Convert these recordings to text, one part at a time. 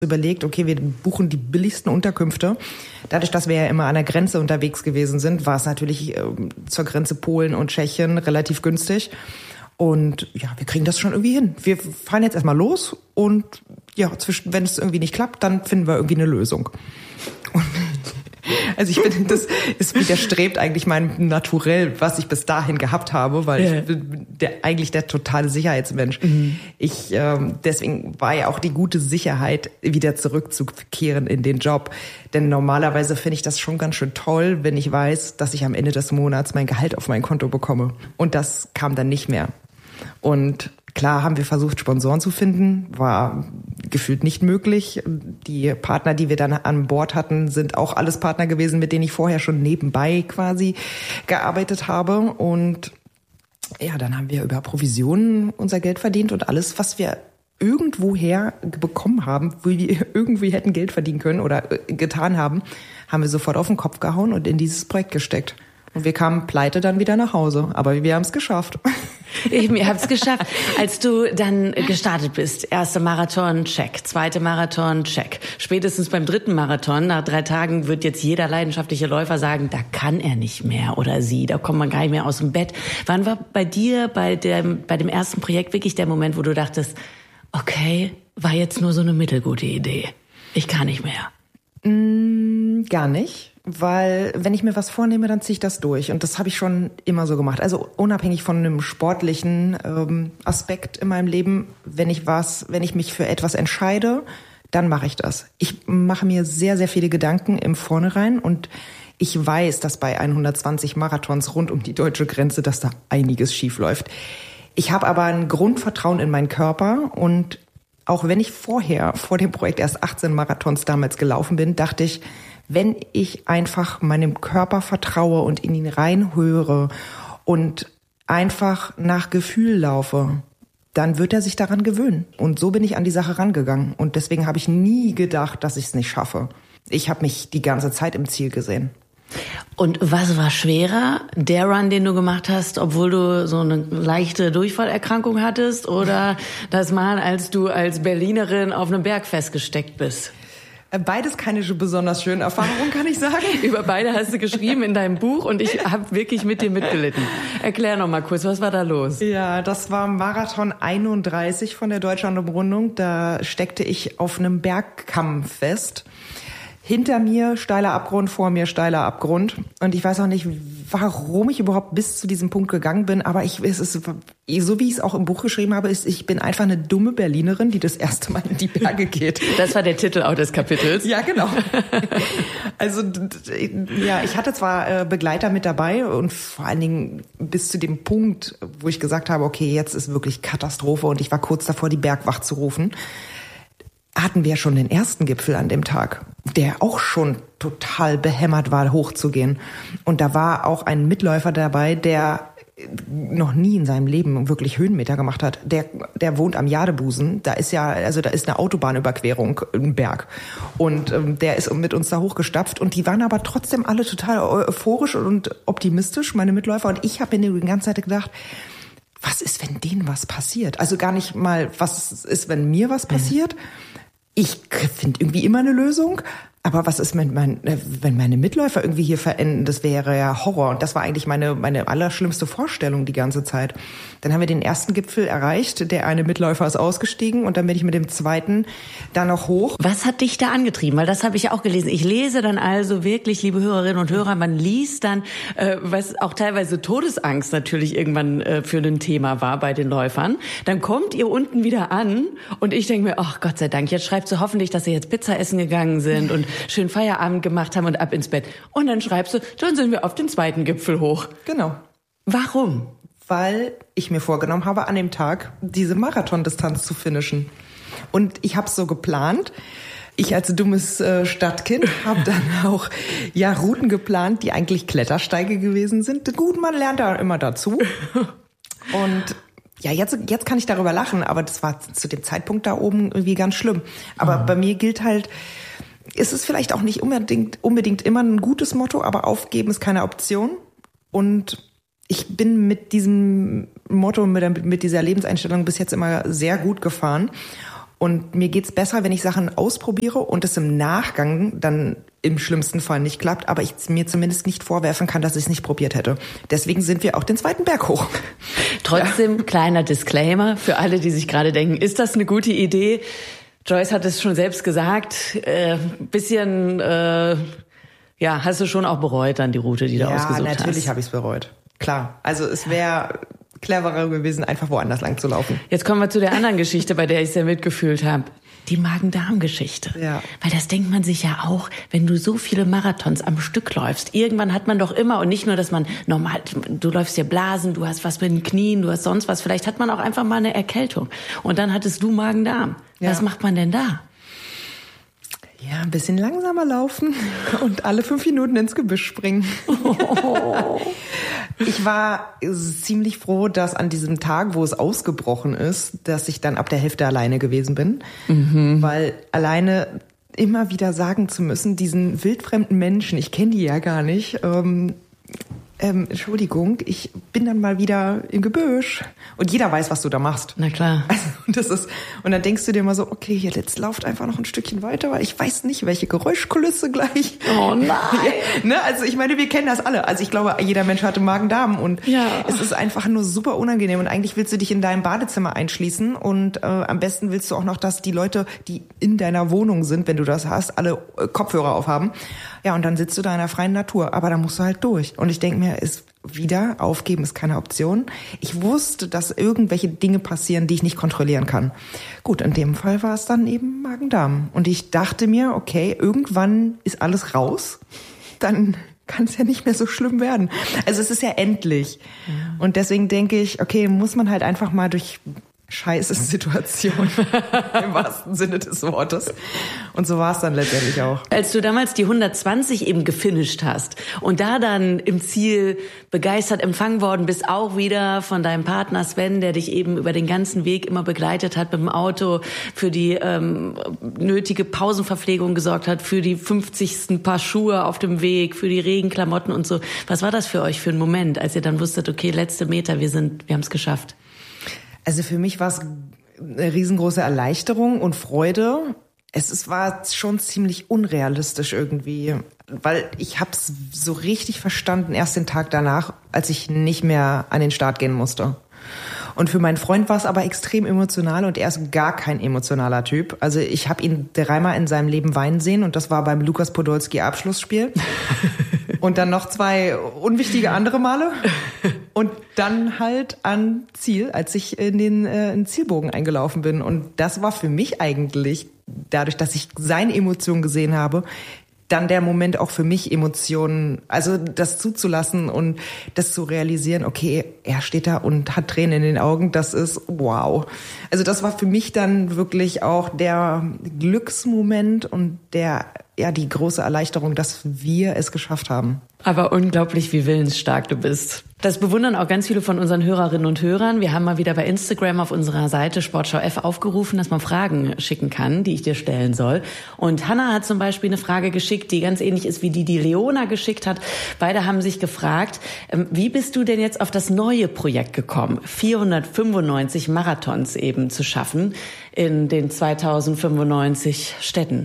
überlegt, okay, wir buchen die billigsten Unterkünfte. Dadurch, dass wir ja immer an der Grenze unterwegs gewesen sind, war es natürlich zur Grenze Polen und Tschechien relativ günstig. Und ja, wir kriegen das schon irgendwie hin. Wir fahren jetzt erstmal los und ja, wenn es irgendwie nicht klappt, dann finden wir irgendwie eine Lösung. Und also ich finde, das widerstrebt eigentlich meinem Naturell, was ich bis dahin gehabt habe, weil ich bin eigentlich der totale Sicherheitsmensch. Mhm. Deswegen war ja auch die gute Sicherheit, wieder zurückzukehren in den Job. Denn normalerweise finde ich das schon ganz schön toll, wenn ich weiß, dass ich am Ende des Monats mein Gehalt auf mein Konto bekomme. Und das kam dann nicht mehr. Und klar haben wir versucht, Sponsoren zu finden, war gefühlt nicht möglich. Die Partner, die wir dann an Bord hatten, sind auch alles Partner gewesen, mit denen ich vorher schon nebenbei quasi gearbeitet habe. Und ja, dann haben wir über Provisionen unser Geld verdient und alles, was wir irgendwoher bekommen haben, wo wir irgendwie hätten Geld verdienen können oder getan haben, haben wir sofort auf den Kopf gehauen und in dieses Projekt gesteckt. Und wir kamen pleite dann wieder nach Hause. Aber wir haben es geschafft. Ihr habt es geschafft. Als du dann gestartet bist, erster Marathon, check. Zweite Marathon, check. Spätestens beim dritten Marathon, nach 3 Tagen, wird jetzt jeder leidenschaftliche Läufer sagen, da kann er nicht mehr oder sie, da kommt man gar nicht mehr aus dem Bett. Wann war bei dir, bei dem ersten Projekt wirklich der Moment, wo du dachtest, okay, war jetzt nur so eine mittelgute Idee. Ich kann nicht mehr. Gar nicht. Weil wenn ich mir was vornehme, dann ziehe ich das durch. Und das habe ich schon immer so gemacht. Also unabhängig von einem sportlichen Aspekt in meinem Leben, wenn ich mich für etwas entscheide, dann mache ich das. Ich mache mir sehr, sehr viele Gedanken im Vornherein und ich weiß, dass bei 120 Marathons rund um die deutsche Grenze, dass da einiges schief läuft. Ich habe aber ein Grundvertrauen in meinen Körper und auch wenn ich vor dem Projekt erst 18 Marathons damals gelaufen bin, dachte ich, wenn ich einfach meinem Körper vertraue und in ihn reinhöre und einfach nach Gefühl laufe, dann wird er sich daran gewöhnen. Und so bin ich an die Sache rangegangen. Und deswegen habe ich nie gedacht, dass ich es nicht schaffe. Ich habe mich die ganze Zeit im Ziel gesehen. Und was war schwerer? Der Run, den du gemacht hast, obwohl du so eine leichte Durchfallerkrankung hattest, oder das Mal, als du als Berlinerin auf einem Berg festgesteckt bist? Beides keine besonders schöne Erfahrung, kann ich sagen. Über beide hast du geschrieben in deinem Buch und ich habe wirklich mit dir mitgelitten. Erklär noch mal kurz, was war da los? Ja, das war Marathon 31 von der Deutschlandumrundung. Da steckte ich auf einem Bergkamm fest. Hinter mir steiler Abgrund, vor mir steiler Abgrund. Und ich weiß auch nicht, warum ich überhaupt bis zu diesem Punkt gegangen bin. Aber so wie ich es auch im Buch geschrieben habe, ich bin einfach eine dumme Berlinerin, die das erste Mal in die Berge geht. Das war der Titel auch des Kapitels. Ja, genau. Also, ja, ich hatte zwar Begleiter mit dabei und vor allen Dingen bis zu dem Punkt, wo ich gesagt habe, okay, jetzt ist wirklich Katastrophe und ich war kurz davor, die Bergwacht zu rufen, hatten wir schon den ersten Gipfel an dem Tag, der auch schon total behämmert war, hochzugehen. Und da war auch ein Mitläufer dabei, der noch nie in seinem Leben wirklich Höhenmeter gemacht hat. Der wohnt am Jadebusen. Da ist eine Autobahnüberquerung, ein Berg. Und der ist mit uns da hochgestapft. Und die waren aber trotzdem alle total euphorisch und optimistisch, meine Mitläufer. Und ich habe mir die ganze Zeit gedacht, was ist, wenn denen was passiert? Also gar nicht mal, was ist, wenn mir was passiert? Ich finde irgendwie immer eine Lösung. Aber was ist, wenn meine Mitläufer irgendwie hier verenden? Das wäre ja Horror. Und das war eigentlich meine allerschlimmste Vorstellung die ganze Zeit. Dann haben wir den ersten Gipfel erreicht. Der eine Mitläufer ist ausgestiegen und dann bin ich mit dem zweiten da noch hoch. Was hat dich da angetrieben? Weil das habe ich ja auch gelesen. Ich lese dann also wirklich, liebe Hörerinnen und Hörer, man liest dann, was auch teilweise Todesangst natürlich irgendwann für ein Thema war bei den Läufern. Dann kommt ihr unten wieder an und ich denke mir, ach Gott sei Dank, jetzt schreibt sie hoffentlich, dass sie jetzt Pizza essen gegangen sind und schön Feierabend gemacht haben und ab ins Bett. Und dann schreibst du, dann sind wir auf den zweiten Gipfel hoch. Genau. Warum? Weil ich mir vorgenommen habe, an dem Tag diese Marathondistanz zu finishen. Und ich habe es so geplant. Ich als dummes Stadtkind habe dann auch Routen geplant, die eigentlich Klettersteige gewesen sind. Gut, man lernt da immer dazu. Und ja, jetzt kann ich darüber lachen, aber das war zu dem Zeitpunkt da oben irgendwie ganz schlimm. Aber bei mir gilt halt, ist es vielleicht auch nicht unbedingt immer ein gutes Motto, aber aufgeben ist keine Option. Und ich bin mit diesem Motto, mit dieser Lebenseinstellung bis jetzt immer sehr gut gefahren. Und mir geht's besser, wenn ich Sachen ausprobiere und es im Nachgang dann im schlimmsten Fall nicht klappt, aber ich mir zumindest nicht vorwerfen kann, dass ich es nicht probiert hätte. Deswegen sind wir auch den zweiten Berg hoch. Trotzdem, kleiner Disclaimer für alle, die sich gerade denken, ist das eine gute Idee? Joyce hat es schon selbst gesagt, hast du schon auch bereut dann die Route, die du ausgesucht hast? Ja, natürlich habe ich es bereut. Klar, also es wäre cleverer gewesen, einfach woanders lang zu laufen. Jetzt kommen wir zu der anderen Geschichte, bei der ich sehr mitgefühlt habe. Die Magen-Darm-Geschichte. Ja. Weil das denkt man sich ja auch, wenn du so viele Marathons am Stück läufst. Irgendwann hat man doch immer, und nicht nur, dass man normal, du läufst dir Blasen, du hast was mit den Knien, du hast sonst was. Vielleicht hat man auch einfach mal eine Erkältung. Und dann hattest du Magen-Darm. Ja. Was macht man denn da? Ja, ein bisschen langsamer laufen und alle 5 Minuten ins Gebüsch springen. Oh. Ich war ziemlich froh, dass an diesem Tag, wo es ausgebrochen ist, dass ich dann ab der Hälfte alleine gewesen bin. Weil alleine immer wieder sagen zu müssen, diesen wildfremden Menschen, ich kenne die ja gar nicht, Entschuldigung, ich bin dann mal wieder im Gebüsch. Und jeder weiß, was du da machst. Na klar. Also, und dann denkst du dir mal so, okay, jetzt lauft einfach noch ein Stückchen weiter, weil ich weiß nicht, welche Geräuschkulisse gleich. Oh nein. Ja, ne? Also ich meine, wir kennen das alle. Also ich glaube, jeder Mensch hatte Magen-Darm und es ist einfach nur super unangenehm. Und eigentlich willst du dich in deinem Badezimmer einschließen und am besten willst du auch noch, dass die Leute, die in deiner Wohnung sind, wenn du das hast, alle Kopfhörer aufhaben. Ja, und dann sitzt du da in der freien Natur. Aber da musst du halt durch. Und ich denke mir, ist wieder, aufgeben ist keine Option. Ich wusste, dass irgendwelche Dinge passieren, die ich nicht kontrollieren kann. Gut, in dem Fall war es dann eben Magen-Darm. Und ich dachte mir, okay, irgendwann ist alles raus. Dann kann es ja nicht mehr so schlimm werden. Also es ist ja endlich. Ja. Und deswegen denke ich, okay, muss man halt einfach mal durch scheiße Situation im wahrsten Sinne des Wortes. Und so war es dann letztendlich auch. Als du damals die 120 eben gefinisht hast und da dann im Ziel begeistert empfangen worden bist, auch wieder von deinem Partner Sven, der dich eben über den ganzen Weg immer begleitet hat mit dem Auto, für die nötige Pausenverpflegung gesorgt hat, für die 50. Paar Schuhe auf dem Weg, für die Regenklamotten und so. Was war das für euch für ein Moment, als ihr dann wusstet, okay, letzte Meter, wir haben es geschafft? Also für mich war es eine riesengroße Erleichterung und Freude. War schon ziemlich unrealistisch irgendwie, weil ich habe es so richtig verstanden erst den Tag danach, als ich nicht mehr an den Start gehen musste. Und für meinen Freund war es aber extrem emotional und er ist gar kein emotionaler Typ. Also ich habe ihn 3-mal in seinem Leben weinen sehen und das war beim Lukas Podolski Abschlussspiel. Und dann noch 2 unwichtige andere Male. Und dann halt an Ziel, als ich in den Zielbogen eingelaufen bin. Und das war für mich eigentlich, dadurch, dass ich seine Emotionen gesehen habe, dann der Moment auch für mich Emotionen, also das zuzulassen und das zu realisieren, okay, er steht da und hat Tränen in den Augen, das ist wow. Also das war für mich dann wirklich auch der Glücksmoment und die große Erleichterung, dass wir es geschafft haben. Aber unglaublich, wie willensstark du bist. Das bewundern auch ganz viele von unseren Hörerinnen und Hörern. Wir haben mal wieder bei Instagram auf unserer Seite Sportschau F aufgerufen, dass man Fragen schicken kann, die ich dir stellen soll. Und Hanna hat zum Beispiel eine Frage geschickt, die ganz ähnlich ist wie die Leona geschickt hat. Beide haben sich gefragt, wie bist du denn jetzt auf das neue Projekt gekommen, 495 Marathons eben zu schaffen in den 2095 Städten?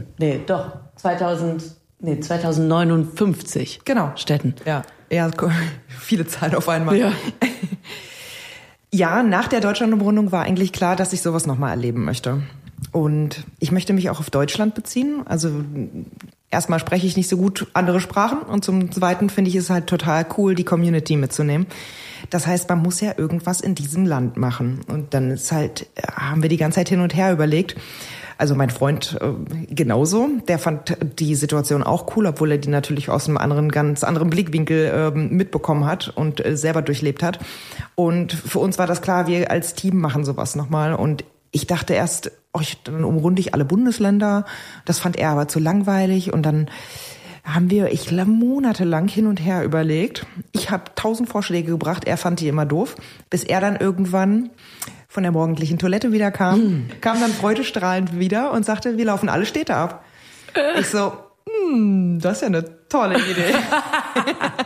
2059 Städten. Ja, viele Zahlen auf einmal. Ja. Ja, nach der Deutschlandumrundung war eigentlich klar, dass ich sowas nochmal erleben möchte. Und ich möchte mich auch auf Deutschland beziehen. Also erstmal spreche ich nicht so gut andere Sprachen und zum Zweiten finde ich es halt total cool, die Community mitzunehmen. Das heißt, man muss ja irgendwas in diesem Land machen. Und dann haben wir die ganze Zeit hin und her überlegt. Also mein Freund genauso, der fand die Situation auch cool, obwohl er die natürlich aus einem ganz anderen Blickwinkel mitbekommen hat und selber durchlebt hat. Und für uns war das klar, wir als Team machen sowas nochmal. Und ich dachte erst, dann umrunde ich alle Bundesländer. Das fand er aber zu langweilig. Und dann haben wir, ich glaube, monatelang hin und her überlegt. Ich habe 1000 Vorschläge gebracht, er fand die immer doof, bis er dann irgendwann von der morgendlichen Toilette wieder kam dann freudestrahlend wieder und sagte, wir laufen alle Städte ab. Ich so, das ist ja eine tolle Idee.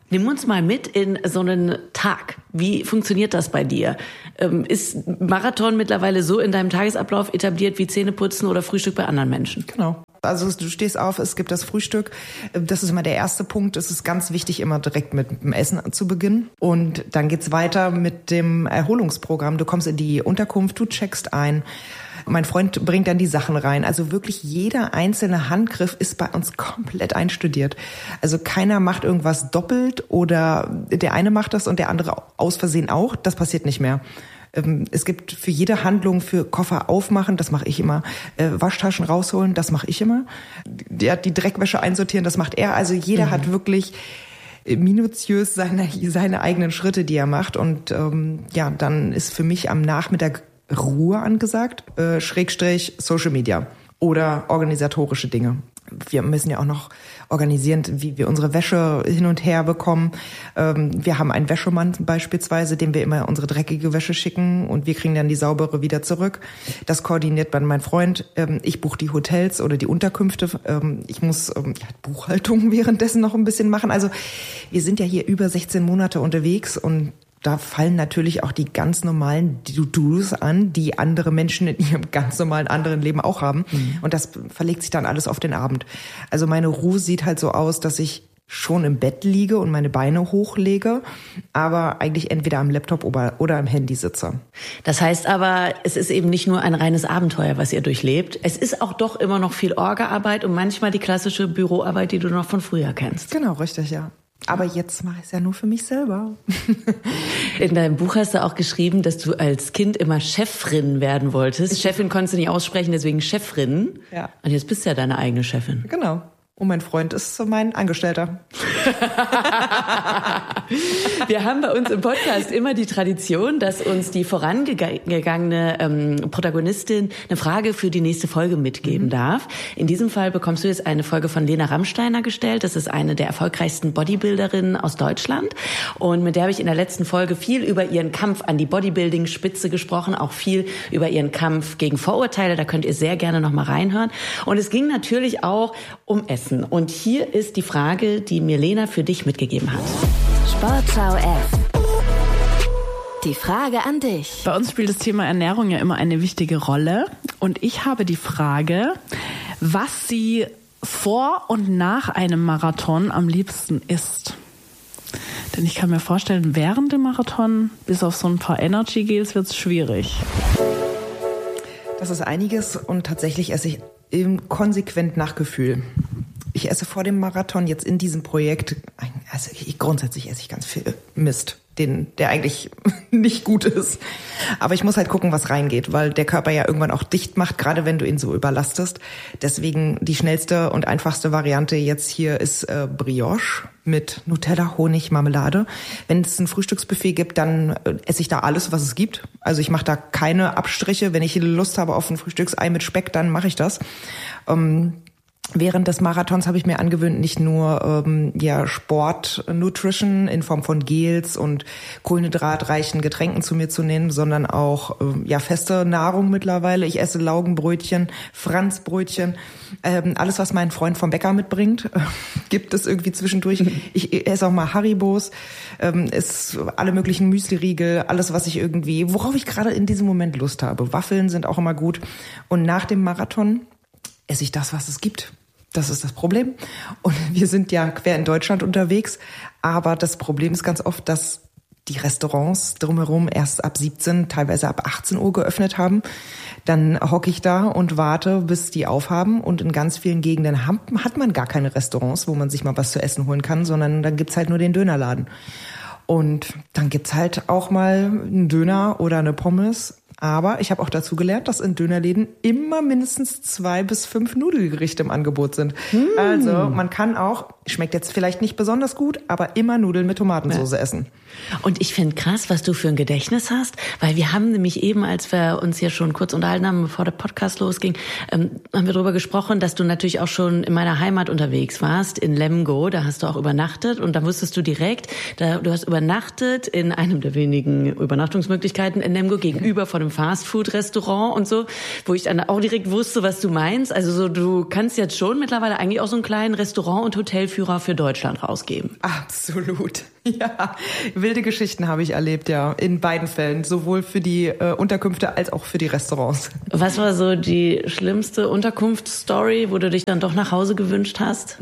Nimm uns mal mit in so einen Tag. Wie funktioniert das bei dir? Ist Marathon mittlerweile so in deinem Tagesablauf etabliert wie Zähneputzen oder Frühstück bei anderen Menschen? Genau. Also du stehst auf, es gibt das Frühstück. Das ist immer der erste Punkt. Es ist ganz wichtig, immer direkt mit dem Essen zu beginnen. Und dann geht's weiter mit dem Erholungsprogramm. Du kommst in die Unterkunft, du checkst ein. Mein Freund bringt dann die Sachen rein. Also wirklich jeder einzelne Handgriff ist bei uns komplett einstudiert. Also keiner macht irgendwas doppelt oder der eine macht das und der andere aus Versehen auch. Das passiert nicht mehr. Es gibt für jede Handlung, für Koffer aufmachen, das mache ich immer. Waschtaschen rausholen, das mache ich immer. Die Dreckwäsche einsortieren, das macht er. Also jeder hat wirklich minutiös seine eigenen Schritte, die er macht. Und dann ist für mich am Nachmittag Ruhe angesagt, Schrägstrich Social Media oder organisatorische Dinge. Wir müssen ja auch noch organisieren, wie wir unsere Wäsche hin und her bekommen. Wir haben einen Wäschemann beispielsweise, dem wir immer unsere dreckige Wäsche schicken und wir kriegen dann die saubere wieder zurück. Das koordiniert dann mein Freund. Ich buche die Hotels oder die Unterkünfte. Ich muss Buchhaltung währenddessen noch ein bisschen machen. Also wir sind ja hier über 16 Monate unterwegs und da fallen natürlich auch die ganz normalen To-Dos an, die andere Menschen in ihrem ganz normalen anderen Leben auch haben. Und das verlegt sich dann alles auf den Abend. Also meine Ruhe sieht halt so aus, dass ich schon im Bett liege und meine Beine hochlege, aber eigentlich entweder am Laptop oder am Handy sitze. Das heißt aber, es ist eben nicht nur ein reines Abenteuer, was ihr durchlebt. Es ist auch doch immer noch viel Orga-Arbeit und manchmal die klassische Büroarbeit, die du noch von früher kennst. Genau, richtig, ja. Aber jetzt mache ich es ja nur für mich selber. In deinem Buch hast du auch geschrieben, dass du als Kind immer Chefin werden wolltest. Chefin konntest du nicht aussprechen, deswegen Chefin. Ja. Und jetzt bist du ja deine eigene Chefin. Genau. Und mein Freund ist so mein Angestellter. Wir haben bei uns im Podcast immer die Tradition, dass uns die vorangegangene Protagonistin eine Frage für die nächste Folge mitgeben darf. In diesem Fall bekommst du jetzt eine Folge von Lena Rammsteiner gestellt. Das ist eine der erfolgreichsten Bodybuilderinnen aus Deutschland. Und mit der habe ich in der letzten Folge viel über ihren Kampf an die Bodybuilding-Spitze gesprochen, auch viel über ihren Kampf gegen Vorurteile. Da könnt ihr sehr gerne noch mal reinhören. Und es ging natürlich auch um Essen. Und hier ist die Frage, die mir Lena für dich mitgegeben hat. Sportschau F. Die Frage an dich. Bei uns spielt das Thema Ernährung ja immer eine wichtige Rolle. Und ich habe die Frage, was sie vor und nach einem Marathon am liebsten isst. Denn ich kann mir vorstellen, während dem Marathon, bis auf so ein paar Energy-Gels, wird es schwierig. Das ist einiges und tatsächlich esse ich konsequent nach Gefühl. Ich esse vor dem Marathon jetzt in diesem Projekt, also grundsätzlich esse ich ganz viel Mist, der eigentlich nicht gut ist. Aber ich muss halt gucken, was reingeht, weil der Körper ja irgendwann auch dicht macht, gerade wenn du ihn so überlastest. Deswegen die schnellste und einfachste Variante jetzt hier ist Brioche mit Nutella, Honig, Marmelade. Wenn es ein Frühstücksbuffet gibt, dann esse ich da alles, was es gibt. Also ich mache da keine Abstriche. Wenn ich Lust habe auf ein Frühstücksei mit Speck, dann mache ich das. Während des Marathons habe ich mir angewöhnt, nicht nur Sport-Nutrition in Form von Gels und kohlenhydratreichen Getränken zu mir zu nehmen, sondern auch feste Nahrung mittlerweile. Ich esse Laugenbrötchen, Franzbrötchen, alles, was mein Freund vom Bäcker mitbringt, gibt es irgendwie zwischendurch. Ich esse auch mal Haribos, alle möglichen Müsli-Riegel, alles, was ich worauf ich gerade in diesem Moment Lust habe. Waffeln sind auch immer gut. Und nach dem Marathon esse ich das, was es gibt. Das ist das Problem. Und wir sind ja quer in Deutschland unterwegs. Aber das Problem ist ganz oft, dass die Restaurants drumherum erst ab 17, teilweise ab 18 Uhr geöffnet haben. Dann hocke ich da und warte, bis die aufhaben. Und in ganz vielen Gegenden hat man gar keine Restaurants, wo man sich mal was zu essen holen kann, sondern dann gibt's halt nur den Dönerladen. Und dann gibt's halt auch mal einen Döner oder eine Pommes. Aber ich habe auch dazu gelernt, dass in Dönerläden immer mindestens 2 bis 5 Nudelgerichte im Angebot sind. Also man kann auch, schmeckt jetzt vielleicht nicht besonders gut, aber immer Nudeln mit Tomatensauce essen. Und ich finde krass, was du für ein Gedächtnis hast, weil wir haben nämlich eben, als wir uns hier schon kurz unterhalten haben, bevor der Podcast losging, haben wir darüber gesprochen, dass du natürlich auch schon in meiner Heimat unterwegs warst, in Lemgo, da hast du auch übernachtet und da wusstest du direkt, du hast übernachtet in einem der wenigen Übernachtungsmöglichkeiten in Lemgo gegenüber von einem Fastfood-Restaurant und so, wo ich dann auch direkt wusste, was du meinst. Also so, du kannst jetzt schon mittlerweile eigentlich auch so einen kleinen Restaurant- und Hotelführer für Deutschland rausgeben. Absolut. Ja, wilde Geschichten habe ich erlebt, ja, in beiden Fällen, sowohl für die Unterkünfte als auch für die Restaurants. Was war so die schlimmste Unterkunftsstory, wo du dich dann doch nach Hause gewünscht hast?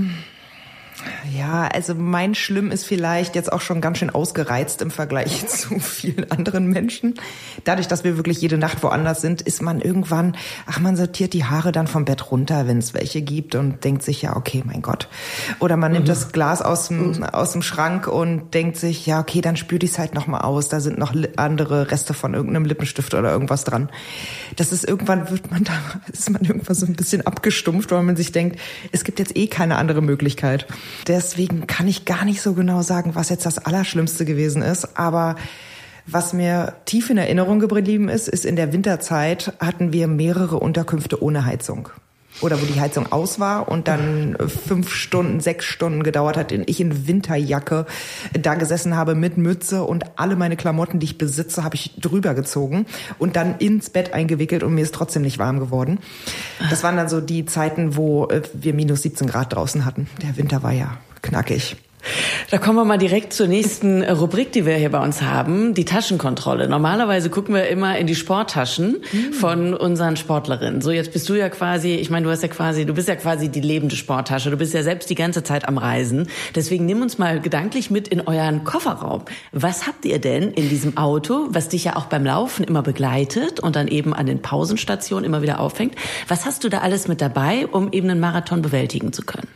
Ja, also mein Schlimm ist vielleicht jetzt auch schon ganz schön ausgereizt im Vergleich zu vielen anderen Menschen. Dadurch, dass wir wirklich jede Nacht woanders sind, ist man irgendwann, man sortiert die Haare dann vom Bett runter, wenn es welche gibt und denkt sich, ja, okay, mein Gott. Oder man nimmt das Glas aus dem Schrank und denkt sich, ja, okay, dann spült es halt nochmal aus. Da sind noch andere Reste von irgendeinem Lippenstift oder irgendwas dran. Das ist irgendwann, ist man irgendwann so ein bisschen abgestumpft, weil man sich denkt, es gibt jetzt keine andere Möglichkeit. Deswegen kann ich gar nicht so genau sagen, was jetzt das Allerschlimmste gewesen ist. Aber was mir tief in Erinnerung geblieben ist in der Winterzeit hatten wir mehrere Unterkünfte ohne Heizung. Oder wo die Heizung aus war und dann 5 Stunden, 6 Stunden gedauert hat, und ich in Winterjacke da gesessen habe mit Mütze und alle meine Klamotten, die ich besitze, habe ich drüber gezogen und dann ins Bett eingewickelt und mir ist trotzdem nicht warm geworden. Das waren dann so die Zeiten, wo wir minus 17 Grad draußen hatten. Der Winter war ja knackig. Da kommen wir mal direkt zur nächsten Rubrik, die wir hier bei uns haben, die Taschenkontrolle. Normalerweise gucken wir immer in die Sporttaschen von unseren Sportlerinnen. So, jetzt bist du ja quasi, ich meine, du bist ja quasi die lebende Sporttasche. Du bist ja selbst die ganze Zeit am Reisen. Deswegen nimm uns mal gedanklich mit in euren Kofferraum. Was habt ihr denn in diesem Auto, was dich ja auch beim Laufen immer begleitet und dann eben an den Pausenstationen immer wieder auffängt? Was hast du da alles mit dabei, um eben einen Marathon bewältigen zu können?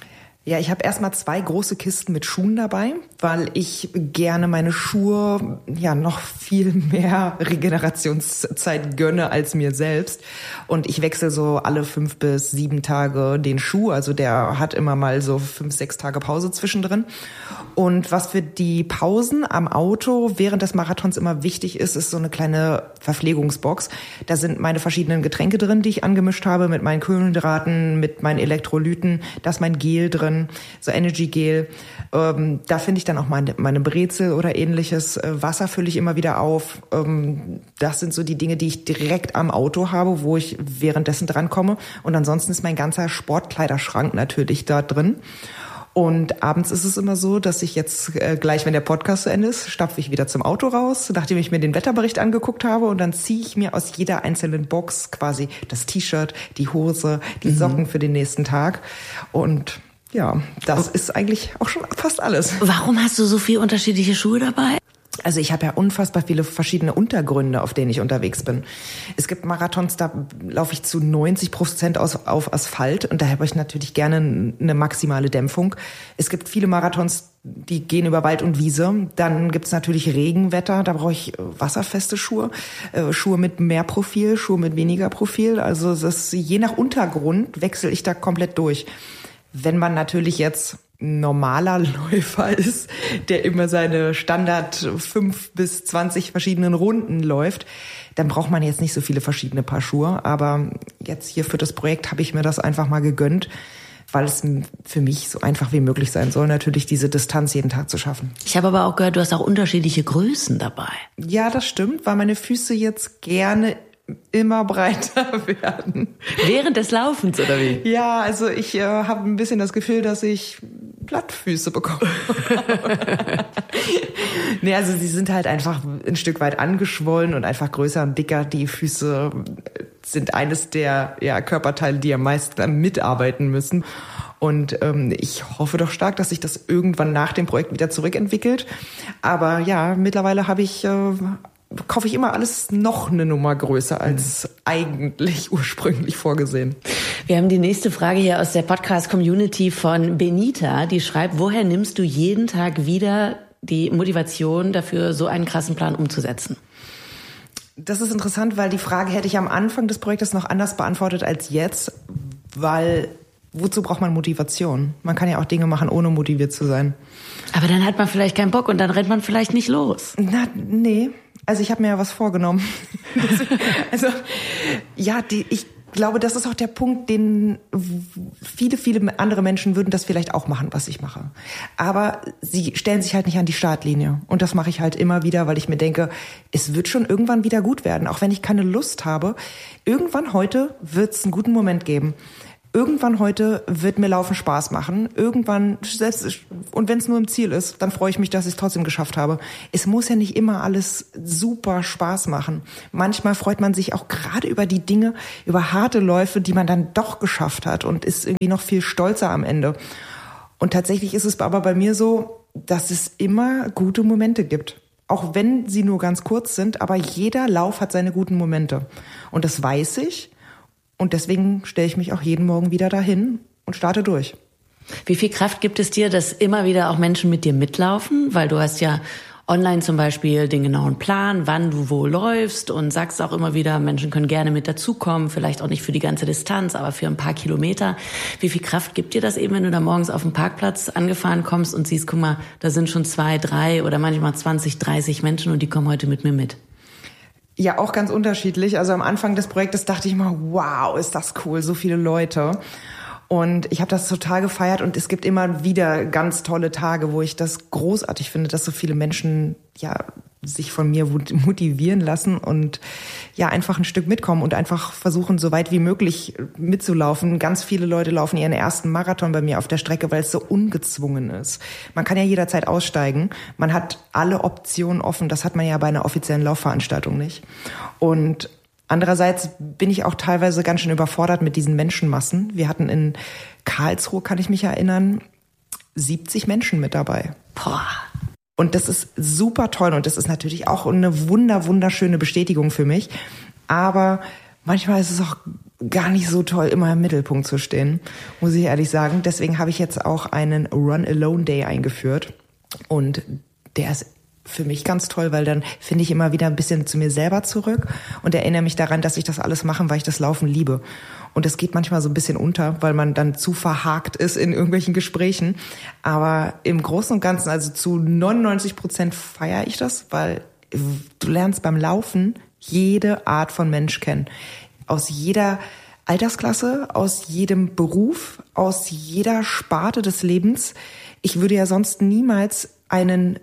Ja, ich habe erstmal 2 große Kisten mit Schuhen dabei, weil ich gerne meine Schuhe noch viel mehr Regenerationszeit gönne als mir selbst. Und ich wechsle so alle 5 bis 7 Tage den Schuh. Also der hat immer mal so 5, 6 Tage Pause zwischendrin. Und was für die Pausen am Auto während des Marathons immer wichtig ist so eine kleine Verpflegungsbox. Da sind meine verschiedenen Getränke drin, die ich angemischt habe, mit meinen Kohlenhydraten, mit meinen Elektrolyten. Da ist mein Gel drin, so Energy Gel. Da finde ich dann auch meine Brezel oder ähnliches. Wasser fülle ich immer wieder auf. Das sind so die Dinge, die ich direkt am Auto habe, wo ich währenddessen drankomme. Und ansonsten ist mein ganzer Sportkleiderschrank natürlich da drin. Und abends ist es immer so, dass ich jetzt gleich, wenn der Podcast zu Ende ist, stapfe ich wieder zum Auto raus, nachdem ich mir den Wetterbericht angeguckt habe. Und dann ziehe ich mir aus jeder einzelnen Box quasi das T-Shirt, die Hose, die Socken für den nächsten Tag. Und ja, das ist eigentlich auch schon fast alles. Warum hast du so viele unterschiedliche Schuhe dabei? Also ich habe ja unfassbar viele verschiedene Untergründe, auf denen ich unterwegs bin. Es gibt Marathons, da laufe ich zu 90% auf Asphalt und da habe ich natürlich gerne eine maximale Dämpfung. Es gibt viele Marathons, die gehen über Wald und Wiese. Dann gibt's natürlich Regenwetter, da brauche ich wasserfeste Schuhe, Schuhe mit mehr Profil, Schuhe mit weniger Profil. Also das, je nach Untergrund wechsle ich da komplett durch. Wenn man natürlich jetzt normaler Läufer ist, der immer seine Standard 5 bis 20 verschiedenen Runden läuft, dann braucht man jetzt nicht so viele verschiedene Paar Schuhe. Aber jetzt hier für das Projekt habe ich mir das einfach mal gegönnt, weil es für mich so einfach wie möglich sein soll, natürlich diese Distanz jeden Tag zu schaffen. Ich habe aber auch gehört, du hast auch unterschiedliche Größen dabei. Ja, das stimmt, weil meine Füße jetzt gerne immer breiter werden. Während des Laufens, oder wie? Ja, also ich habe ein bisschen das Gefühl, dass ich Plattfüße bekomme. Nee, also sie sind halt einfach ein Stück weit angeschwollen und einfach größer und dicker. Die Füße sind eines der Körperteile, die am meisten mitarbeiten müssen. Und ich hoffe doch stark, dass sich das irgendwann nach dem Projekt wieder zurückentwickelt. Aber ja, mittlerweile kaufe ich immer alles noch eine Nummer größer als eigentlich ursprünglich vorgesehen. Wir haben die nächste Frage hier aus der Podcast-Community von Benita, die schreibt, woher nimmst du jeden Tag wieder die Motivation dafür, so einen krassen Plan umzusetzen? Das ist interessant, weil die Frage hätte ich am Anfang des Projektes noch anders beantwortet als jetzt, weil wozu braucht man Motivation? Man kann ja auch Dinge machen, ohne motiviert zu sein. Aber dann hat man vielleicht keinen Bock und dann rennt man vielleicht nicht los. Nee. Also ich habe mir ja was vorgenommen. Ich glaube, das ist auch der Punkt, den viele andere Menschen würden das vielleicht auch machen, was ich mache. Aber sie stellen sich halt nicht an die Startlinie. Und das mache ich halt immer wieder, weil ich mir denke, es wird schon irgendwann wieder gut werden. Auch wenn ich keine Lust habe. Irgendwann heute wird es einen guten Moment geben. Irgendwann heute wird mir Laufen Spaß machen. Irgendwann, und wenn es nur im Ziel ist, dann freue ich mich, dass ich es trotzdem geschafft habe. Es muss ja nicht immer alles super Spaß machen. Manchmal freut man sich auch gerade über die Dinge, über harte Läufe, die man dann doch geschafft hat und ist irgendwie noch viel stolzer am Ende. Und tatsächlich ist es aber bei mir so, dass es immer gute Momente gibt. Auch wenn sie nur ganz kurz sind, aber jeder Lauf hat seine guten Momente. Und das weiß ich. Und deswegen stelle ich mich auch jeden Morgen wieder dahin und starte durch. Wie viel Kraft gibt es dir, dass immer wieder auch Menschen mit dir mitlaufen? Weil du hast ja online zum Beispiel den genauen Plan, wann du wo läufst und sagst auch immer wieder, Menschen können gerne mit dazukommen, vielleicht auch nicht für die ganze Distanz, aber für ein paar Kilometer. Wie viel Kraft gibt dir das eben, wenn du da morgens auf dem Parkplatz angefahren kommst und siehst, guck mal, da sind schon 2, 3 oder manchmal 20, 30 Menschen und die kommen heute mit mir mit? Ja, auch ganz unterschiedlich. Also am Anfang des Projektes dachte ich mal, wow, ist das cool, so viele Leute. Und ich habe das total gefeiert und es gibt immer wieder ganz tolle Tage, wo ich das großartig finde, dass so viele Menschen sich von mir motivieren lassen und einfach ein Stück mitkommen und einfach versuchen, so weit wie möglich mitzulaufen. Ganz viele Leute laufen ihren ersten Marathon bei mir auf der Strecke, weil es so ungezwungen ist. Man kann ja jederzeit aussteigen. Man hat alle Optionen offen. Das hat man ja bei einer offiziellen Laufveranstaltung nicht. Und andererseits bin ich auch teilweise ganz schön überfordert mit diesen Menschenmassen. Wir hatten in Karlsruhe, kann ich mich erinnern, 70 Menschen mit dabei. Boah. Und das ist super toll und das ist natürlich auch eine wunderschöne Bestätigung für mich. Aber manchmal ist es auch gar nicht so toll, immer im Mittelpunkt zu stehen, muss ich ehrlich sagen. Deswegen habe ich jetzt auch einen Run-Alone-Day eingeführt und der ist für mich ganz toll, weil dann finde ich immer wieder ein bisschen zu mir selber zurück und erinnere mich daran, dass ich das alles mache, weil ich das Laufen liebe. Und das geht manchmal so ein bisschen unter, weil man dann zu verhakt ist in irgendwelchen Gesprächen. Aber im Großen und Ganzen, also zu 99% feiere ich das, weil du lernst beim Laufen jede Art von Mensch kennen. Aus jeder Altersklasse, aus jedem Beruf, aus jeder Sparte des Lebens. Ich würde ja sonst niemals einen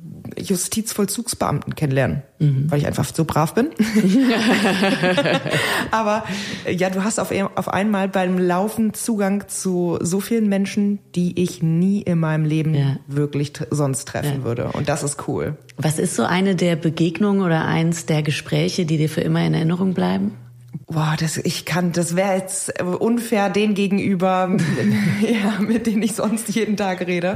Justizvollzugsbeamten kennenlernen, weil ich einfach so brav bin. Aber ja, du hast auf einmal beim Laufen Zugang zu so vielen Menschen, die ich nie in meinem Leben wirklich sonst treffen würde. Und das ist cool. Was ist so eine der Begegnungen oder eins der Gespräche, die dir für immer in Erinnerung bleiben? Boah, das wäre jetzt unfair denen gegenüber, mit denen ich sonst jeden Tag rede.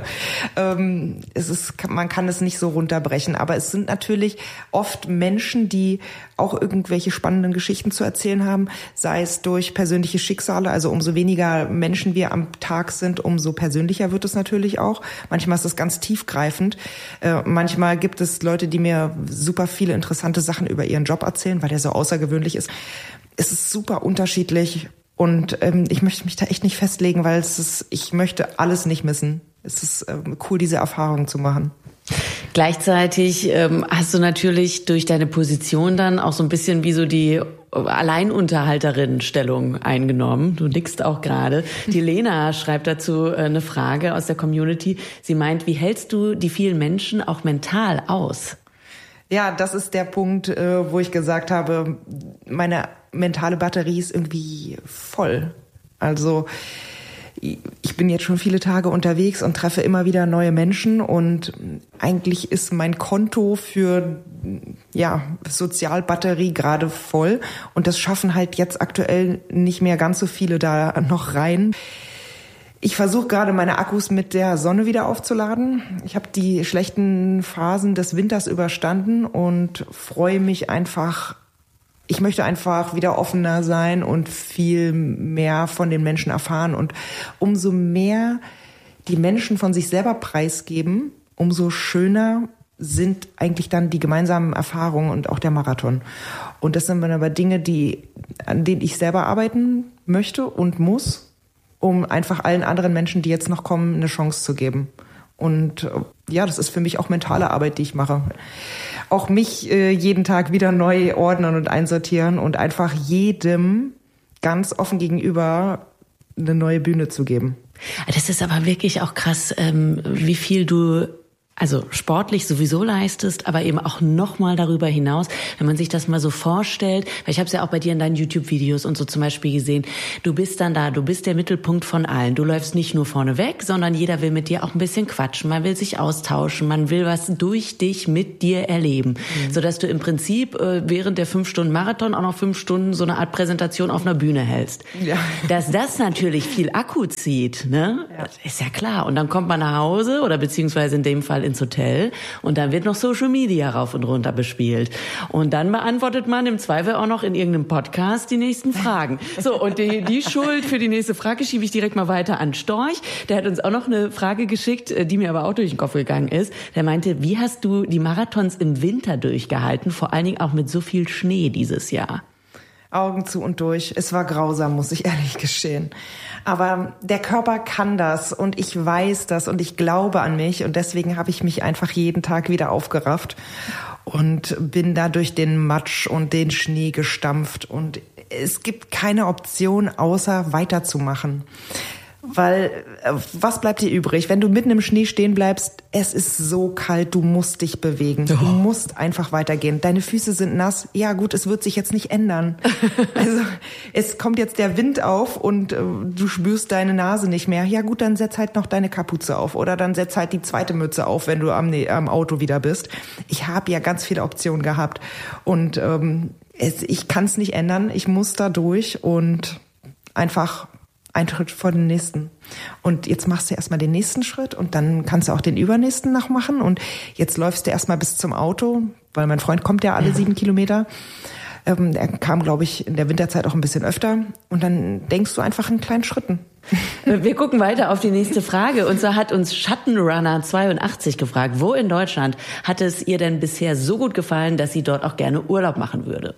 Man kann es nicht so runterbrechen, aber es sind natürlich oft Menschen, die auch irgendwelche spannenden Geschichten zu erzählen haben, sei es durch persönliche Schicksale, also umso weniger Menschen wir am Tag sind, umso persönlicher wird es natürlich auch. Manchmal ist es ganz tiefgreifend. Manchmal gibt es Leute, die mir super viele interessante Sachen über ihren Job erzählen, weil der so außergewöhnlich ist. Es ist super unterschiedlich und ich möchte mich da echt nicht festlegen, weil ich möchte alles nicht missen. Es ist cool, diese Erfahrung zu machen. Gleichzeitig hast du natürlich durch deine Position dann auch so ein bisschen wie so die Alleinunterhalterinnenstellung eingenommen. Du nickst auch gerade. Die Lena schreibt dazu eine Frage aus der Community. Sie meint, wie hältst du die vielen Menschen auch mental aus? Ja, das ist der Punkt, wo ich gesagt habe, meine mentale Batterie ist irgendwie voll. Also ich bin jetzt schon viele Tage unterwegs und treffe immer wieder neue Menschen und eigentlich ist mein Konto für Sozialbatterie gerade voll und das schaffen halt jetzt aktuell nicht mehr ganz so viele da noch rein. Ich versuche gerade meine Akkus mit der Sonne wieder aufzuladen. Ich habe die schlechten Phasen des Winters überstanden und freue mich einfach. Ich möchte einfach wieder offener sein und viel mehr von den Menschen erfahren. Und umso mehr die Menschen von sich selber preisgeben, umso schöner sind eigentlich dann die gemeinsamen Erfahrungen und auch der Marathon. Und das sind dann aber Dinge, an denen ich selber arbeiten möchte und muss, um einfach allen anderen Menschen, die jetzt noch kommen, eine Chance zu geben. Und das ist für mich auch mentale Arbeit, die ich mache. Auch mich jeden Tag wieder neu ordnen und einsortieren und einfach jedem ganz offen gegenüber, eine neue Bühne zu geben. Das ist aber wirklich auch krass, wie viel du sportlich sowieso leistest, aber eben auch nochmal darüber hinaus, wenn man sich das mal so vorstellt, weil ich habe es ja auch bei dir in deinen YouTube-Videos und so zum Beispiel gesehen, du bist dann da, du bist der Mittelpunkt von allen. Du läufst nicht nur vorne weg, sondern jeder will mit dir auch ein bisschen quatschen, man will sich austauschen, man will was durch dich mit dir erleben, sodass du im Prinzip während der 5 Stunden Marathon auch noch 5 Stunden so eine Art Präsentation auf einer Bühne hältst. Ja. Dass das natürlich viel Akku zieht, ne? Ja. Ist ja klar. Und dann kommt man nach Hause oder beziehungsweise in dem Fall ins Hotel und dann wird noch Social Media rauf und runter bespielt. Und dann beantwortet man im Zweifel auch noch in irgendeinem Podcast die nächsten Fragen. So, und die Schuld für die nächste Frage schiebe ich direkt mal weiter an Storch. Der hat uns auch noch eine Frage geschickt, die mir aber auch durch den Kopf gegangen ist. Der meinte, wie hast du die Marathons im Winter durchgehalten, vor allen Dingen auch mit so viel Schnee dieses Jahr? Augen zu und durch. Es war grausam, muss ich ehrlich gestehen. Aber der Körper kann das und ich weiß das und ich glaube an mich und deswegen habe ich mich einfach jeden Tag wieder aufgerafft und bin da durch den Matsch und den Schnee gestampft und es gibt keine Option, außer weiterzumachen. Weil, was bleibt dir übrig? Wenn du mitten im Schnee stehen bleibst, es ist so kalt, du musst dich bewegen. Du musst einfach weitergehen. Deine Füße sind nass. Ja gut, es wird sich jetzt nicht ändern. Also, es kommt jetzt der Wind auf und du spürst deine Nase nicht mehr. Ja gut, dann setz halt noch deine Kapuze auf. Oder dann setz halt die zweite Mütze auf, wenn du am Auto wieder bist. Ich habe ja ganz viele Optionen gehabt. Und ich kann es nicht ändern. Ich muss da durch und einfach ein Schritt vor den nächsten. Und jetzt machst du erstmal den nächsten Schritt und dann kannst du auch den übernächsten noch machen. Und jetzt läufst du erstmal bis zum Auto, weil mein Freund kommt ja alle 7 Kilometer. Er kam, glaube ich, in der Winterzeit auch ein bisschen öfter. Und dann denkst du einfach in kleinen Schritten. Wir gucken weiter auf die nächste Frage. Und zwar hat uns Schattenrunner82 gefragt, wo in Deutschland hat es ihr denn bisher so gut gefallen, dass sie dort auch gerne Urlaub machen würde?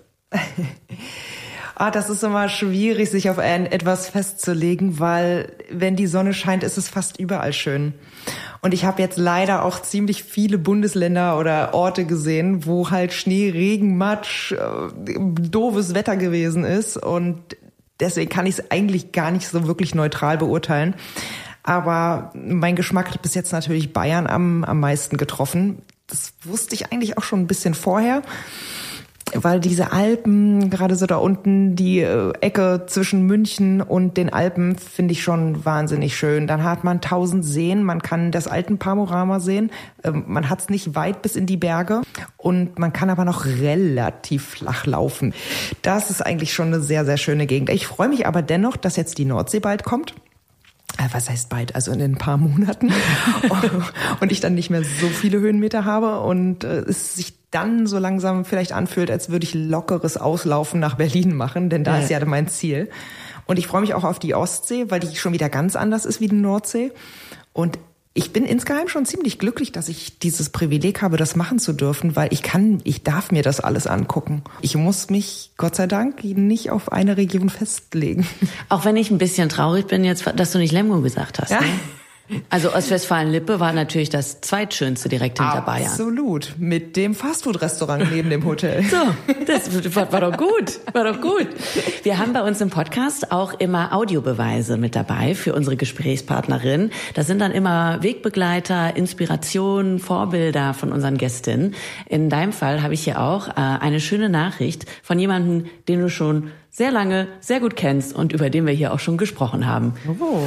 Das ist immer schwierig, sich auf etwas festzulegen, weil wenn die Sonne scheint, ist es fast überall schön. Und ich habe jetzt leider auch ziemlich viele Bundesländer oder Orte gesehen, wo halt Schnee, Regen, Matsch, doofes Wetter gewesen ist. Und deswegen kann ich es eigentlich gar nicht so wirklich neutral beurteilen. Aber mein Geschmack hat bis jetzt natürlich Bayern am meisten getroffen. Das wusste ich eigentlich auch schon ein bisschen vorher. Weil diese Alpen, gerade so da unten, die Ecke zwischen München und den Alpen, finde ich schon wahnsinnig schön. Dann hat man 1000 Seen, man kann das Alpenpanorama sehen. Man hat es nicht weit bis in die Berge und man kann aber noch relativ flach laufen. Das ist eigentlich schon eine sehr, sehr schöne Gegend. Ich freue mich aber dennoch, dass jetzt die Nordsee bald kommt. Was heißt bald? Also in ein paar Monaten. Und ich dann nicht mehr so viele Höhenmeter habe und es sich dann so langsam vielleicht anfühlt, als würde ich lockeres Auslaufen nach Berlin machen, denn da ist ja mein Ziel. Und ich freue mich auch auf die Ostsee, weil die schon wieder ganz anders ist wie die Nordsee. Und ich bin insgeheim schon ziemlich glücklich, dass ich dieses Privileg habe, das machen zu dürfen, weil ich darf mir das alles angucken. Ich muss mich, Gott sei Dank, nicht auf eine Region festlegen. Auch wenn ich ein bisschen traurig bin jetzt, dass du nicht Lemgo gesagt hast. Ja. Ne? Also Ostwestfalen-Lippe war natürlich das zweitschönste direkt hinter Bayern. Absolut. Mit dem Fastfood-Restaurant neben dem Hotel. So, das war doch gut. War doch gut. Wir haben bei uns im Podcast auch immer Audiobeweise mit dabei für unsere Gesprächspartnerin. Das sind dann immer Wegbegleiter, Inspirationen, Vorbilder von unseren Gästinnen. In deinem Fall habe ich hier auch eine schöne Nachricht von jemandem, den du schon sehr lange, sehr gut kennst und über den wir hier auch schon gesprochen haben. Oh.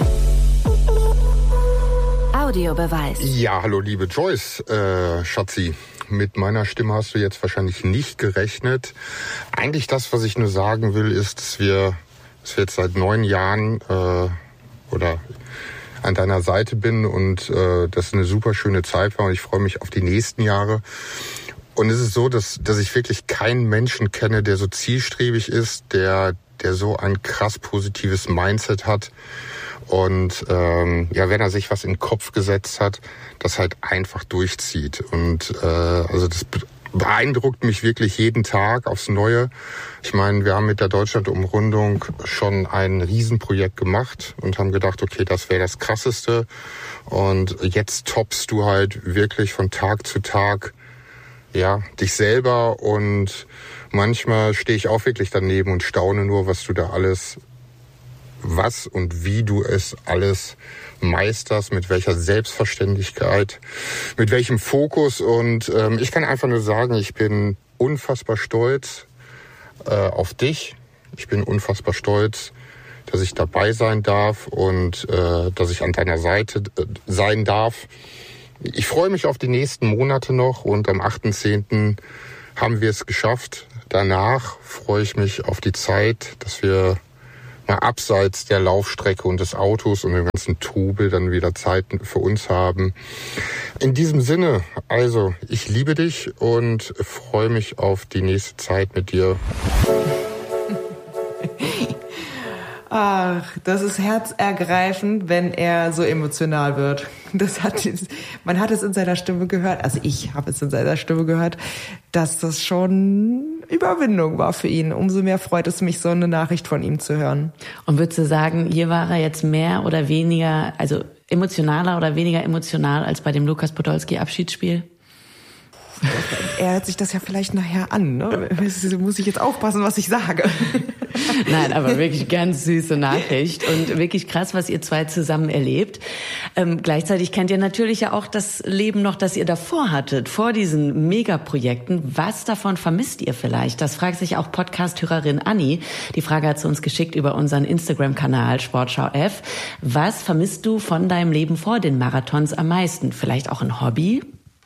Audiobeweis. Ja, hallo liebe Joyce, Schatzi. Mit meiner Stimme hast du jetzt wahrscheinlich nicht gerechnet. Eigentlich das, was ich nur sagen will, ist, dass wir jetzt seit 9 Jahren oder an deiner Seite bin und das eine super schöne Zeit war und ich freue mich auf die nächsten Jahre. Und es ist so, dass ich wirklich keinen Menschen kenne, der so zielstrebig ist, der so ein krass positives Mindset hat. Und wenn er sich was in den Kopf gesetzt hat, das halt einfach durchzieht. Und also das beeindruckt mich wirklich jeden Tag aufs Neue. Ich meine, wir haben mit der Deutschland-Umrundung schon ein Riesenprojekt gemacht und haben gedacht, okay, das wäre das Krasseste. Und jetzt toppst du halt wirklich von Tag zu Tag dich selber. Und manchmal stehe ich auch wirklich daneben und staune nur, was du da alles was und wie du es alles meisterst, mit welcher Selbstverständlichkeit, mit welchem Fokus. Und ich kann einfach nur sagen, ich bin unfassbar stolz auf dich. Ich bin unfassbar stolz, dass ich dabei sein darf und dass ich an deiner Seite sein darf. Ich freue mich auf die nächsten Monate noch und am 8.10. haben wir es geschafft. Danach freue ich mich auf die Zeit, dass wir mal abseits der Laufstrecke und des Autos und dem ganzen Trubel dann wieder Zeit für uns haben. In diesem Sinne, also ich liebe dich und freue mich auf die nächste Zeit mit dir. Ach, das ist herzergreifend, wenn er so emotional wird. Man hat es in seiner Stimme gehört, also ich habe es in seiner Stimme gehört, dass das schon Überwindung war für ihn. Umso mehr freut es mich, so eine Nachricht von ihm zu hören. Und würdest du sagen, hier war er jetzt mehr oder weniger, also emotionaler oder weniger emotional als bei dem Lukas Podolski Abschiedsspiel? Er hört sich das ja vielleicht nachher an, ne? Muss ich jetzt aufpassen, was ich sage. Nein, aber wirklich ganz süße Nachricht und wirklich krass, was ihr zwei zusammen erlebt. Gleichzeitig kennt ihr natürlich ja auch das Leben noch, das ihr davor hattet, vor diesen Megaprojekten. Was davon vermisst ihr vielleicht? Das fragt sich auch Podcast-Hörerin Anni. Die Frage hat sie uns geschickt über unseren Instagram-Kanal Sportschau F. Was vermisst du von deinem Leben vor den Marathons am meisten? Vielleicht auch ein Hobby?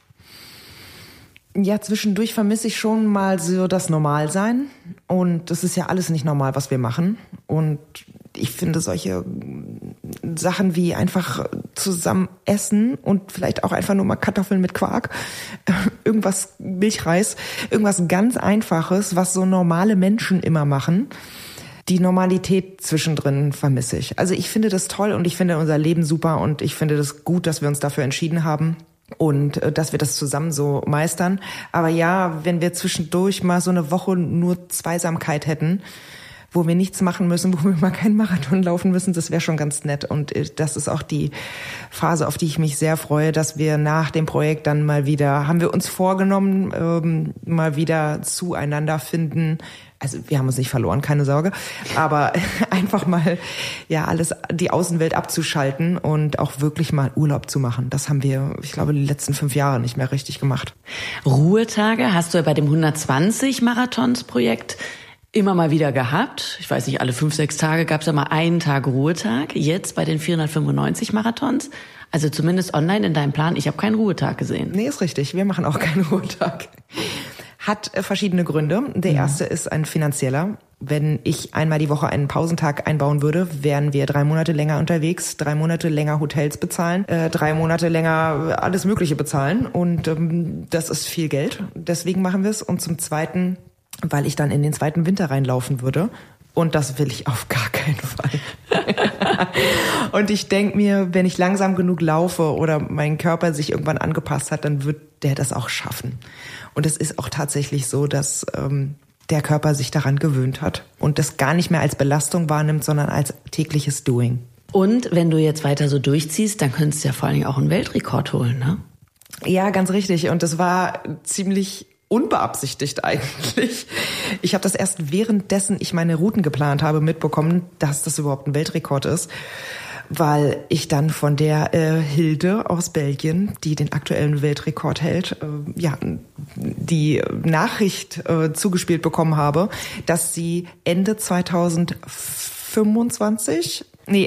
Ja, zwischendurch vermisse ich schon mal so das Normalsein. Und das ist ja alles nicht normal, was wir machen. Und ich finde solche Sachen wie einfach zusammen essen und vielleicht auch einfach nur mal Kartoffeln mit Quark, irgendwas Milchreis, irgendwas ganz Einfaches, was so normale Menschen immer machen. Die Normalität zwischendrin vermisse ich. Also ich finde das toll und ich finde unser Leben super und ich finde das gut, dass wir uns dafür entschieden haben. Und dass wir das zusammen so meistern. Aber ja, wenn wir zwischendurch mal so eine Woche nur Zweisamkeit hätten, wo wir nichts machen müssen, wo wir mal keinen Marathon laufen müssen, das wäre schon ganz nett. Und das ist auch die Phase, auf die ich mich sehr freue, dass wir nach dem Projekt dann mal wieder, haben wir uns vorgenommen, mal wieder zueinander finden. Also wir haben uns nicht verloren, keine Sorge, aber einfach mal ja alles, die Außenwelt abzuschalten und auch wirklich mal Urlaub zu machen. Das haben wir, ich glaube, die letzten 5 Jahre nicht mehr richtig gemacht. Ruhetage hast du ja bei dem 120-Marathons-Projekt immer mal wieder gehabt. Ich weiß nicht, alle 5-6 Tage gab es ja mal einen Tag Ruhetag. Jetzt bei den 495 Marathons, also zumindest online in deinem Plan, ich habe keinen Ruhetag gesehen. Nee, ist richtig, wir machen auch keinen Ruhetag. Hat verschiedene Gründe. Der erste ist ein finanzieller. Wenn ich einmal die Woche einen Pausentag einbauen würde, wären wir 3 Monate länger unterwegs, 3 Monate länger Hotels bezahlen, 3 Monate länger alles Mögliche bezahlen. Und das ist viel Geld. Deswegen machen wir es. Und zum Zweiten, weil ich dann in den zweiten Winter reinlaufen würde. Und das will ich auf gar keinen Fall. Und ich denke mir, wenn ich langsam genug laufe oder mein Körper sich irgendwann angepasst hat, dann wird der das auch schaffen. Und es ist auch tatsächlich so, dass der Körper sich daran gewöhnt hat und das gar nicht mehr als Belastung wahrnimmt, sondern als tägliches Doing. Und wenn du jetzt weiter so durchziehst, dann könntest du ja vor allen Dingen auch einen Weltrekord holen, ne? Ja, ganz richtig. Und das war ziemlich unbeabsichtigt eigentlich. Ich habe das erst währenddessen ich meine Routen geplant habe mitbekommen, dass das überhaupt ein Weltrekord ist, weil ich dann von der Hilde aus Belgien, die den aktuellen Weltrekord hält, die Nachricht zugespielt bekommen habe, dass sie Ende 2024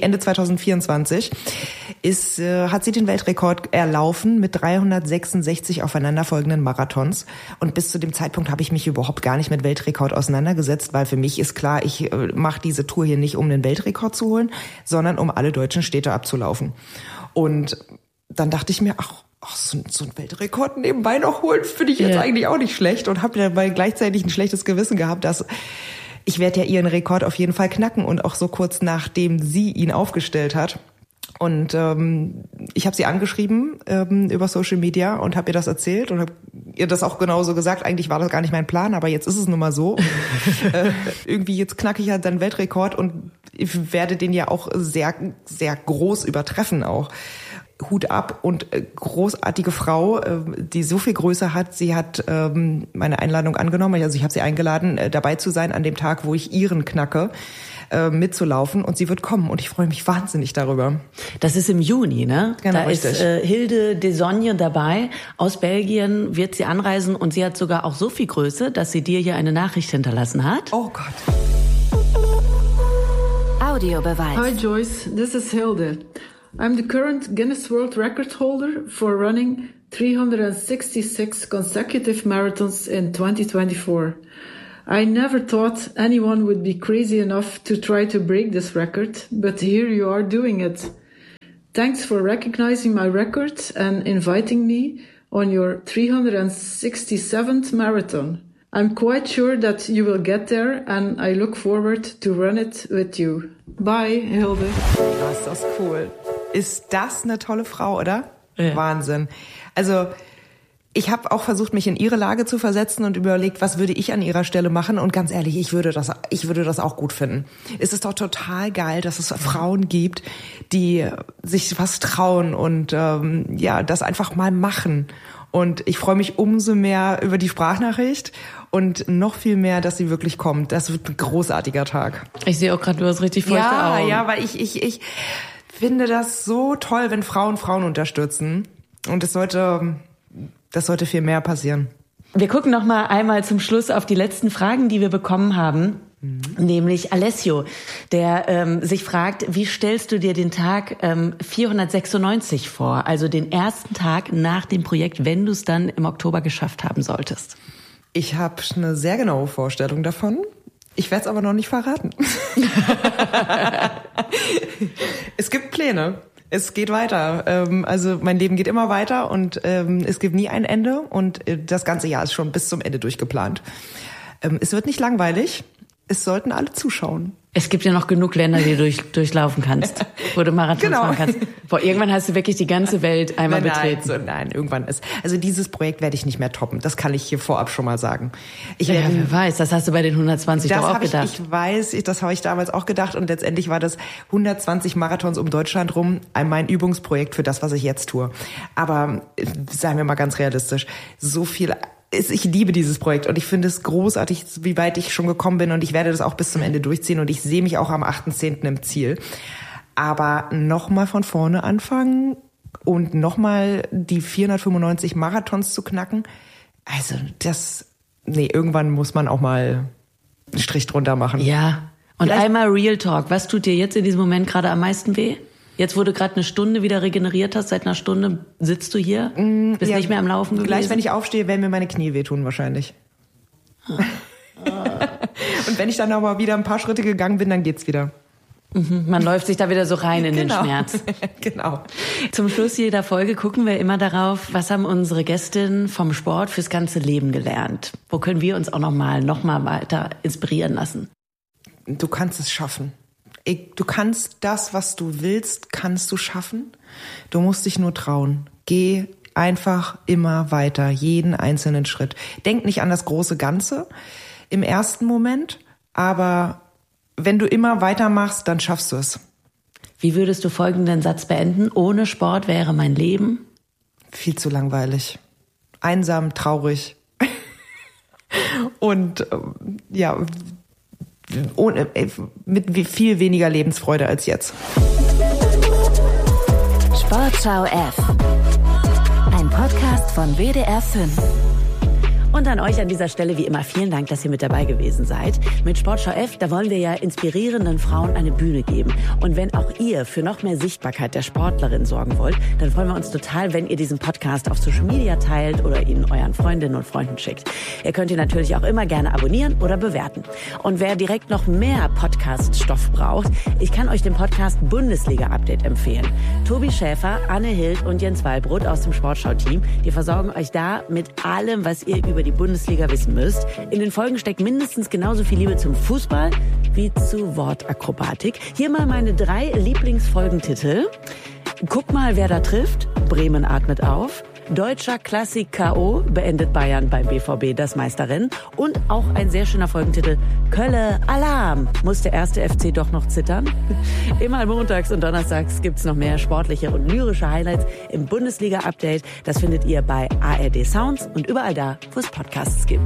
hat sie den Weltrekord erlaufen mit 366 aufeinanderfolgenden Marathons. Und bis zu dem Zeitpunkt habe ich mich überhaupt gar nicht mit Weltrekord auseinandergesetzt, weil für mich ist klar, ich mache diese Tour hier nicht, um den Weltrekord zu holen, sondern um alle deutschen Städte abzulaufen. Und dann dachte ich mir, ach, so ein Weltrekord nebenbei noch holen, finde ich jetzt eigentlich auch nicht schlecht. Und habe dabei gleichzeitig ein schlechtes Gewissen gehabt, dass ich werde ja ihren Rekord auf jeden Fall knacken und auch so kurz nachdem sie ihn aufgestellt hat. Und ich habe sie angeschrieben über Social Media und habe ihr das erzählt und habe ihr das auch genauso gesagt. Eigentlich war das gar nicht mein Plan, aber jetzt ist es nun mal so. Irgendwie jetzt knacke ich ja dann Weltrekord und ich werde den ja auch sehr, sehr groß übertreffen auch. Hut ab und großartige Frau, die so viel Größe hat. Sie hat meine Einladung angenommen. Also ich habe sie eingeladen, dabei zu sein an dem Tag, wo ich ihren knacke. mitzulaufen und sie wird kommen und ich freue mich wahnsinnig darüber. Das ist im Juni, ne? Genau, da richtig. Ist Hilde Desogne dabei. Aus Belgien wird sie anreisen und sie hat sogar auch so viel Größe, dass sie dir hier eine Nachricht hinterlassen hat. Oh Gott. Audiobeweis. Hi Joyce, this is Hilde. I'm the current Guinness World Record holder for running 366 consecutive marathons in 2024. I never thought anyone would be crazy enough to try to break this record, but here you are doing it. Thanks for recognizing my record and inviting me on your 367th marathon. I'm quite sure that you will get there and I look forward to run it with you. Bye, Hilde. Oh, ist das cool. Ist das eine tolle Frau, oder? Ja. Wahnsinn. Also ich habe auch versucht, mich in ihre Lage zu versetzen und überlegt, was würde ich an ihrer Stelle machen. Und ganz ehrlich, ich würde das auch gut finden. Es ist doch total geil, dass es Frauen gibt, die sich was trauen und das einfach mal machen. Und ich freue mich umso mehr über die Sprachnachricht und noch viel mehr, dass sie wirklich kommt. Das wird ein großartiger Tag. Ich sehe auch gerade, du hast richtig feuchte Augen. Ja, weil ich finde das so toll, wenn Frauen unterstützen. Und das sollte viel mehr passieren. Wir gucken noch mal einmal zum Schluss auf die letzten Fragen, die wir bekommen haben. Nämlich Alessio, der sich fragt, wie stellst du dir den Tag 496 vor? Also den ersten Tag nach dem Projekt, wenn du es dann im Oktober geschafft haben solltest. Ich habe eine sehr genaue Vorstellung davon. Ich werde es aber noch nicht verraten. Es gibt Pläne. Es geht weiter. Also mein Leben geht immer weiter und es gibt nie ein Ende. Und das ganze Jahr ist schon bis zum Ende durchgeplant. Es wird nicht langweilig. Es sollten alle zuschauen. Es gibt ja noch genug Länder, die du durchlaufen kannst, wo du Marathons machen kannst. Boah, irgendwann hast du wirklich die ganze Welt einmal betreten. Nein, irgendwann ist. Also dieses Projekt werde ich nicht mehr toppen. Das kann ich hier vorab schon mal sagen. Wer weiß, das hast du bei den 120 doch auch gedacht. Ich weiß, das habe ich damals auch gedacht. Und letztendlich war das 120 Marathons um Deutschland rum mein Übungsprojekt für das, was ich jetzt tue. Aber seien wir mal ganz realistisch, so viel. Ich liebe dieses Projekt und ich finde es großartig, wie weit ich schon gekommen bin und ich werde das auch bis zum Ende durchziehen und ich sehe mich auch am 8.10. im Ziel. Aber nochmal von vorne anfangen und nochmal die 495 Marathons zu knacken, also irgendwann muss man auch mal einen Strich drunter machen. Ja, und einmal Real Talk, was tut dir jetzt in diesem Moment gerade am meisten weh? Jetzt, wo du gerade eine Stunde wieder regeneriert hast, seit einer Stunde sitzt du hier, bist nicht mehr am Laufen gewesen? Gleich, wenn ich aufstehe, werden mir meine Knie wehtun wahrscheinlich. Und wenn ich dann aber wieder ein paar Schritte gegangen bin, dann geht's wieder. Man läuft sich da wieder so rein in den Schmerz. Genau. Zum Schluss jeder Folge gucken wir immer darauf, was haben unsere Gästinnen vom Sport fürs ganze Leben gelernt? Wo können wir uns auch noch mal weiter inspirieren lassen? Du kannst es schaffen. Du kannst das, was du willst, kannst du schaffen. Du musst dich nur trauen. Geh einfach immer weiter, jeden einzelnen Schritt. Denk nicht an das große Ganze im ersten Moment, aber wenn du immer weitermachst, dann schaffst du es. Wie würdest du folgenden Satz beenden? Ohne Sport wäre mein Leben? Viel zu langweilig. Einsam, traurig. Und mit viel weniger Lebensfreude als jetzt. Sportschau F. Ein Podcast von WDR 5. Und an euch an dieser Stelle wie immer vielen Dank, dass ihr mit dabei gewesen seid. Mit Sportschau F, da wollen wir ja inspirierenden Frauen eine Bühne geben. Und wenn auch ihr für noch mehr Sichtbarkeit der Sportlerin sorgen wollt, dann freuen wir uns total, wenn ihr diesen Podcast auf Social Media teilt oder ihn euren Freundinnen und Freunden schickt. Ihr könnt ihn natürlich auch immer gerne abonnieren oder bewerten. Und wer direkt noch mehr Podcast-Stoff braucht, ich kann euch den Podcast Bundesliga-Update empfehlen. Tobi Schäfer, Anne Hild und Jens Wallbrot aus dem Sportschau-Team, die versorgen euch da mit allem, was ihr über die Bundesliga wissen müsst. In den Folgen steckt mindestens genauso viel Liebe zum Fußball wie zu Wortakrobatik. Hier mal meine 3 Lieblingsfolgentitel. Guck mal, wer da trifft. Bremen atmet auf. Deutscher Klassik K.O. beendet Bayern beim BVB das Meisterrennen. Und auch ein sehr schöner Folgentitel. Kölle Alarm. Muss der erste FC doch noch zittern? Immer montags und donnerstags gibt's noch mehr sportliche und lyrische Highlights im Bundesliga-Update. Das findet ihr bei ARD Sounds und überall da, wo es Podcasts gibt.